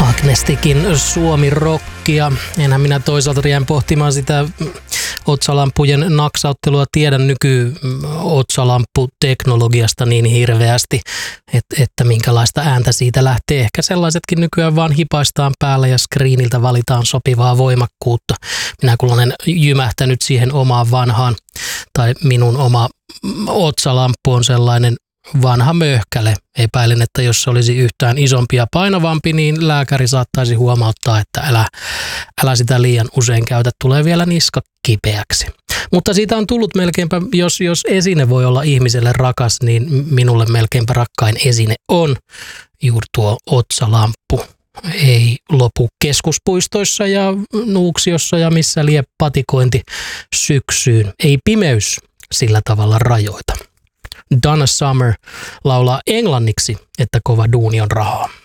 Agnestikin Suomi-rockia. Enhän minä toisaalta jäin pohtimaan sitä otsalampujen naksauttelua tiedä nyky-otsalamputeknologiasta niin hirveästi, että minkälaista ääntä siitä lähtee. Ehkä sellaisetkin nykyään vaan hipaistaan päällä ja screeniltä valitaan sopivaa voimakkuutta. Minä kun olen jymähtänyt siihen omaan vanhaan, tai minun oma otsalamppu on sellainen vanha möhkäle. Epäilen, että jos se olisi yhtään isompi ja painavampi, niin lääkäri saattaisi huomauttaa, että älä sitä liian usein käytä, tulee vielä niska kipeäksi. Mutta siitä on tullut melkeinpä, jos esine voi olla ihmiselle rakas, niin minulle melkeinpä rakkain esine on juuri tuo otsalamppu. Ei lopu keskuspuistoissa ja Nuuksiossa ja missä lie patikointi syksyyn. Ei pimeys sillä tavalla rajoita. Donna Summer laulaa englanniksi, että kova duuni on rahaa.